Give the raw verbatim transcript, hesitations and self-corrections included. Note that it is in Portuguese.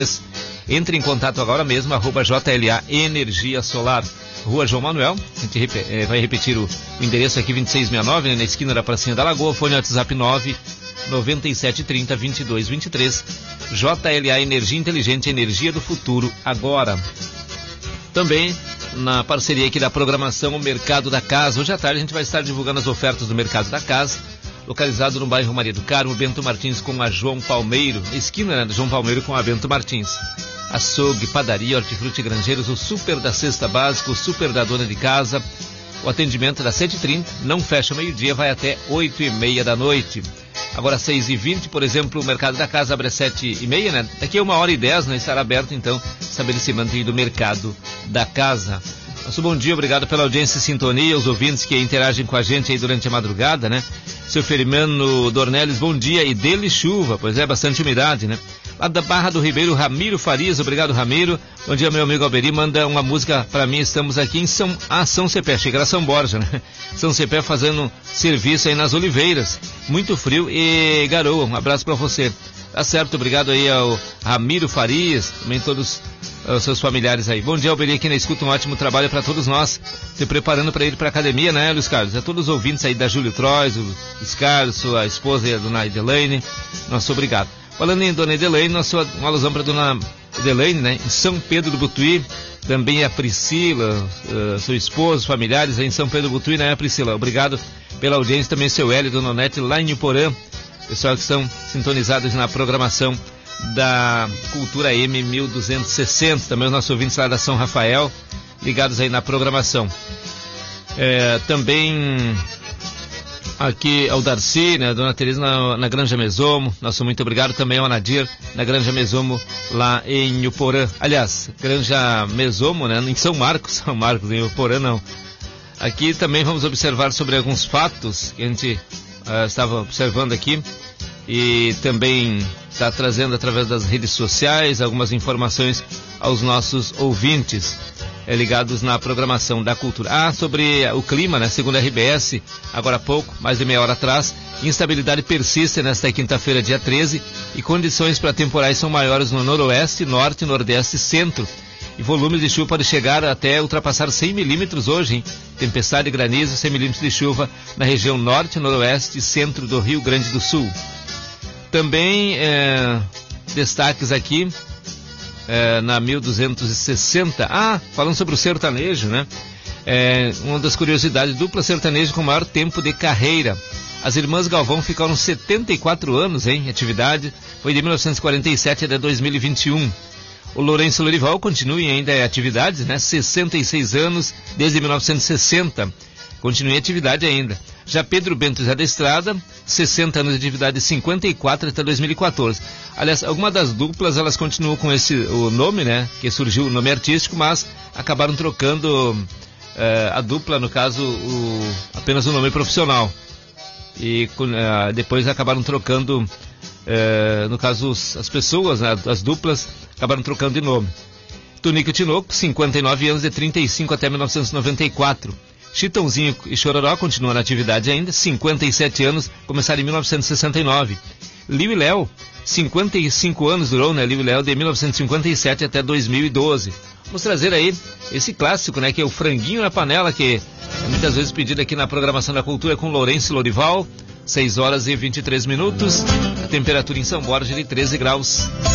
Entre em contato agora mesmo, arroba J L A Energia Solar. Rua João Manuel, a gente rep- eh, vai repetir o, o endereço aqui, vinte e seis sessenta e nove, né, na esquina da Pracinha da Lagoa, fone WhatsApp nove nove sete três zero vinte e dois vinte e três. J L A Energia Inteligente, energia do futuro agora. Também na parceria aqui da programação O Mercado da Casa. Hoje à tarde a gente vai estar divulgando as ofertas do Mercado da Casa, localizado no bairro Maria do Carmo, Bento Martins com a João Palmeiro, esquina, né, do João Palmeiro com a Bento Martins. Açougue, padaria, hortifruti granjeiros, o super da cesta básica, o super da dona de casa. O atendimento é das sete e trinta, não fecha meio-dia, vai até oito e meia da noite. Agora seis e vinte, por exemplo, o Mercado da Casa abre às sete e meia, né? Daqui a uma hora e dez, né? Estará aberto, então, estabelecimento aí do Mercado da Casa. Nosso bom dia, obrigado pela audiência e sintonia, os ouvintes que interagem com a gente aí durante a madrugada, né? Seu Ferimano Dornelles, bom dia, e dele chuva, pois é, bastante umidade, né? Lá da Barra do Ribeiro, Ramiro Farias, obrigado, Ramiro. Bom dia, meu amigo Alberi, manda uma música pra mim, estamos aqui em São, ah, São Cepé, chega a São Borja, né? São Cepé fazendo serviço aí nas oliveiras, muito frio e garoa, um abraço pra você. Tá certo, obrigado aí ao Ramiro Farias, também todos os seus familiares aí. Bom dia, Alberi, aqui na escuta, um ótimo trabalho para todos nós, se preparando para ir para academia, né, Luiz Carlos? A todos os ouvintes aí da Júlio Trois, o Luiz Carlos, sua esposa, a dona Edelaine, nosso obrigado. Falando em dona Edelaine, nosso, uma alusão para dona Edelaine, né, em São Pedro do Butuí, também a Priscila, uh, sua esposa, os familiares aí em São Pedro do Butuí, né, Priscila? Obrigado pela audiência, também seu Hélio e dona Onete lá em Uporã, pessoal que estão sintonizados na programação da Cultura M mil duzentos e sessenta, também os nossos ouvintes lá da São Rafael, ligados aí na programação. É, também aqui ao Darcy, né, a dona Teresa na, na Granja Mesomo, nosso muito obrigado, também ao Anadir, na Granja Mesomo, lá em Uporã. Aliás, Granja Mesomo, né, em São Marcos, São Marcos, em Uporã não. Aqui também vamos observar sobre alguns fatos que a gente uh, estava observando aqui, e também está trazendo através das redes sociais algumas informações aos nossos ouvintes é, ligados na programação da cultura. Ah, sobre o clima, né? Segundo a R B S, agora há pouco, mais de meia hora atrás, instabilidade persiste nesta quinta-feira, dia treze, e condições para temporais são maiores no noroeste, norte, nordeste e centro. E volumes de chuva podem chegar até ultrapassar cem milímetros hoje, hein? Tempestade, granizo, cem milímetros de chuva na região norte, noroeste e centro do Rio Grande do Sul. Também é, destaques aqui é, na mil duzentos e sessenta. Ah, falando sobre o sertanejo, né? É, uma das curiosidades, dupla sertaneja com maior tempo de carreira. As irmãs Galvão ficaram setenta e quatro anos em atividade, foi de mil novecentos e quarenta e sete até dois mil e vinte e um. O Lourenço Lorival continua ainda em atividades, né? sessenta e seis anos desde mil novecentos e sessenta. Continua em atividade ainda. Já Pedro Bento Zé da Estrada, sessenta anos de atividade, cinquenta e quatro até dois mil e quatorze. Aliás, algumas das duplas, elas continuam com esse, o nome, né? Que surgiu o nome artístico, mas acabaram trocando uh, a dupla, no caso, o, apenas o nome profissional. E uh, depois acabaram trocando, uh, no caso, os, as pessoas, né? As duplas, acabaram trocando de nome. Tunico e Tinoco, cinquenta e nove anos, de trinta e cinco até mil novecentos e noventa e quatro. Chitãozinho e Chororó continuam na atividade ainda, cinquenta e sete anos, começaram em mil novecentos e sessenta e nove. Liu e Léo, cinquenta e cinco anos durou, né, Liu e Léo, de mil novecentos e cinquenta e sete até dois mil e doze. Vamos trazer aí esse clássico, né, que é o Franguinho na Panela, que é muitas vezes pedido aqui na programação da cultura com Lourenço Lorival, seis horas e vinte e três minutos, a temperatura em São Borja de treze graus.